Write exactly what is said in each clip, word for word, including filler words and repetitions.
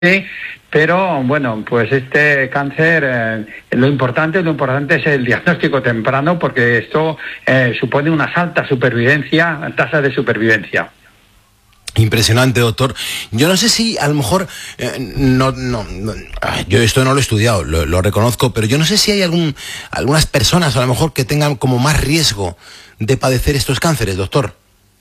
Pero bueno, pues este cáncer, eh, lo importante, lo importante es el diagnóstico temprano, porque esto eh, supone una alta supervivencia, tasa de supervivencia. Impresionante, doctor. Yo no sé si a lo mejor, eh, no, no, no, yo esto no lo he estudiado, lo, lo reconozco, pero yo no sé si hay algún, algunas personas a lo mejor que tengan como más riesgo de padecer estos cánceres, doctor.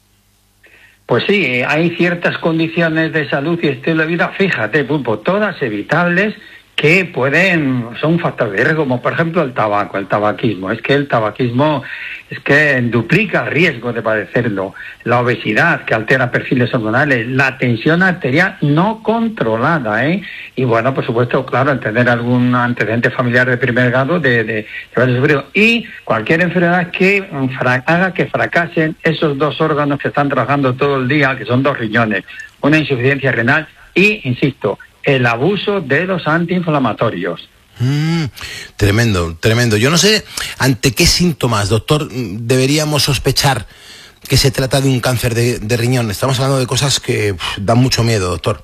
Pues sí, hay ciertas condiciones de salud y estilo de vida, fíjate, Pulpo, todas evitables, que pueden, son un factor de riesgo, como por ejemplo el tabaco, el tabaquismo. Es que el tabaquismo es que duplica el riesgo de padecerlo. La obesidad, que altera perfiles hormonales, la tensión arterial no controlada, ¿eh? Y bueno, por supuesto, claro, el tener algún antecedente familiar de primer grado de, de, de y cualquier enfermedad que haga que fracasen esos dos órganos que están trabajando todo el día, que son dos riñones, una insuficiencia renal y, insisto, el abuso de los antiinflamatorios. Mm, tremendo, tremendo. Yo no sé ante qué síntomas, doctor, deberíamos sospechar que se trata de un cáncer de, de riñón. Estamos hablando de cosas que uf, dan mucho miedo, doctor.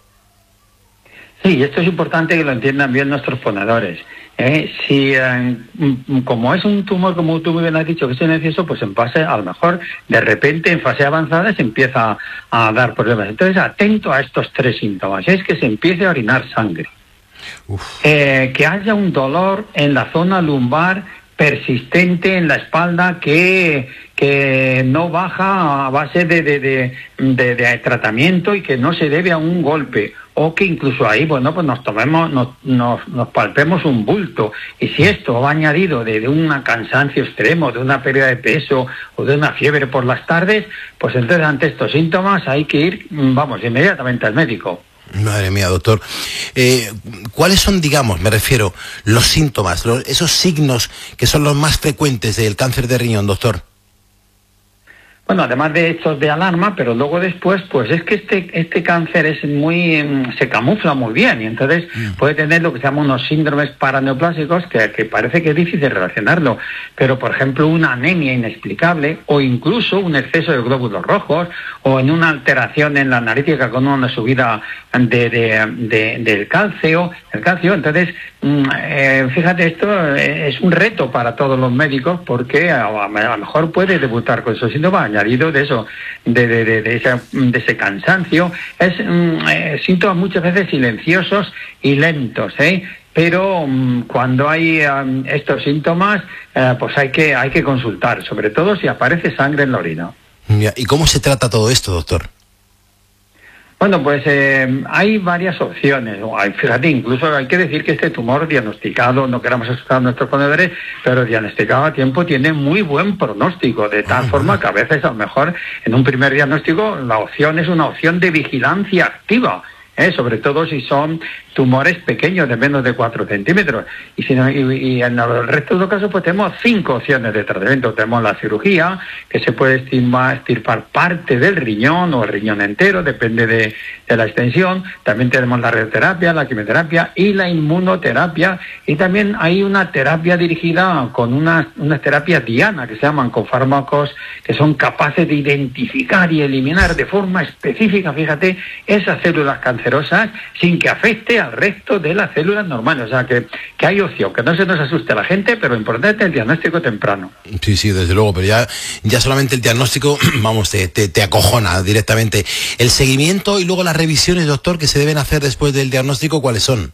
Sí, esto es importante que lo entiendan bien nuestros ponedores. Eh, si eh, como es un tumor, como tú muy bien has dicho, que es silencioso, pues en fase, a lo mejor, de repente, en fase avanzada, se empieza a dar problemas. Entonces, atento a estos tres síntomas. Es que se empiece a orinar sangre. Eh, que haya un dolor en la zona lumbar persistente en la espalda que, que no baja a base de, de, de, de, de tratamiento y que no se debe a un golpe, o que incluso ahí, bueno, pues nos tomemos, nos, nos, nos palpemos un bulto, y si esto va añadido de, de un cansancio extremo, de una pérdida de peso o de una fiebre por las tardes, pues entonces ante estos síntomas hay que ir, vamos, inmediatamente al médico. Madre mía, doctor. Eh, ¿Cuáles son, digamos, me refiero, los síntomas, los, esos signos que son los más frecuentes del cáncer de riñón, doctor? Bueno, además de hechos de alarma, pero luego después, pues es que este este cáncer es muy, se camufla muy bien, y entonces mm. puede tener lo que se llama unos síndromes paraneoplásicos que, que parece que es difícil relacionarlo, pero por ejemplo una anemia inexplicable, o incluso un exceso de glóbulos rojos, o en una alteración en la analítica con una subida de, de, de, del calcio, el calcio. Entonces, eh, fíjate, esto es un reto para todos los médicos, porque a, a lo mejor puede debutar con esos síntomas añadido de eso, de, de, de, de, ese, de ese cansancio. Es eh, síntomas muchas veces silenciosos y lentos, ¿eh? Pero um, cuando hay um, estos síntomas, eh, pues hay que, hay que consultar, sobre todo si aparece sangre en la orina. ¿Y cómo se trata todo esto, doctor? Bueno, pues eh, hay varias opciones. Fíjate, incluso hay que decir que este tumor diagnosticado, no queramos asustar a nuestros ponedores, pero diagnosticado a tiempo tiene muy buen pronóstico, de tal forma que a veces a lo mejor en un primer diagnóstico la opción es una opción de vigilancia activa, ¿eh? Sobre todo si son tumores pequeños de menos de cuatro centímetros. Y, si no, y, y en el resto de los casos pues tenemos cinco opciones de tratamiento. Tenemos la cirugía, que se puede estirpar, estirpar parte del riñón o el riñón entero, depende de, de la extensión. También tenemos la radioterapia, la quimioterapia y la inmunoterapia. Y también hay una terapia dirigida con unas, unas terapias diana, que se llaman, con fármacos que son capaces de identificar y eliminar de forma específica, fíjate, esas células cancerosas sin que afecte a al resto de las células normales. O sea, que, que hay opción, que no se nos asuste la gente, pero lo importante es el diagnóstico temprano. Sí, sí, desde luego, pero ya, ya solamente el diagnóstico, vamos, te, te, te acojona directamente. El seguimiento y luego las revisiones, doctor, que se deben hacer después del diagnóstico, ¿cuáles son?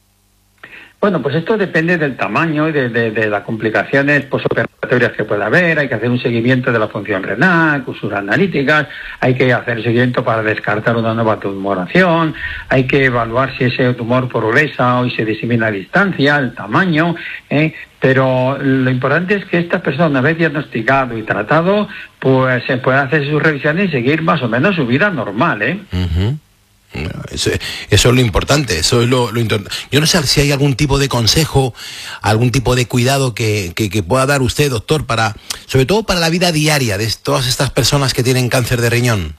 Bueno, pues esto depende del tamaño y de, de, de las complicaciones posoperatorias que pueda haber. Hay que hacer un seguimiento de la función renal, sus analíticas, hay que hacer seguimiento para descartar una nueva tumoración, hay que evaluar si ese tumor progresa o se disemina a distancia, el tamaño, ¿eh? Pero lo importante es que estas personas, una vez diagnosticado y tratado, pues se puedan hacer sus revisiones y seguir más o menos su vida normal, ¿eh? Uh-huh. Eso, eso es lo importante, eso es lo, lo yo no sé si hay algún tipo de consejo, algún tipo de cuidado que, que, que pueda dar usted, doctor, para, sobre todo para la vida diaria de todas estas personas que tienen cáncer de riñón.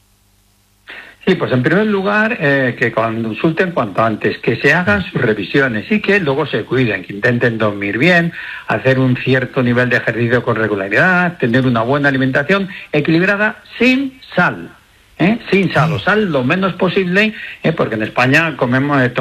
Sí, pues en primer lugar, eh, que consulten cuanto antes, que se hagan sus revisiones y que luego se cuiden, que intenten dormir bien, hacer un cierto nivel de ejercicio con regularidad, tener una buena alimentación equilibrada sin sal. ¿eh? Sin sal o sal lo menos posible, ¿eh? Porque en España comemos...